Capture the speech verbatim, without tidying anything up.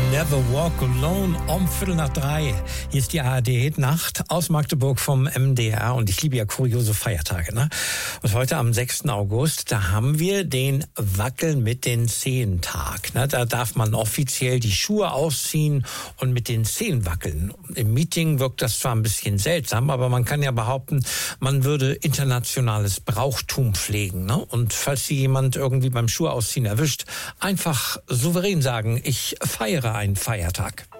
Never Walk Alone um Viertel nach drei. Hier ist die A R D-Nacht aus Magdeburg vom M D R und ich liebe ja kuriose Feiertage, ne? Und heute am sechsten August, da haben wir den Wackeln mit den Zehen-Tag, ne? Da darf man offiziell die Schuhe ausziehen und mit den Zehen wackeln. Im Meeting wirkt das zwar ein bisschen seltsam, aber man kann ja behaupten, man würde internationales Brauchtum pflegen, ne? Und falls Sie jemand irgendwie beim Schuhe ausziehen erwischt, einfach souverän sagen, ich feiere einen Feiertag.